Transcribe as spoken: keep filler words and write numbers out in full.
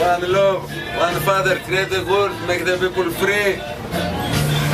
one love, one father, create the world, make the people free.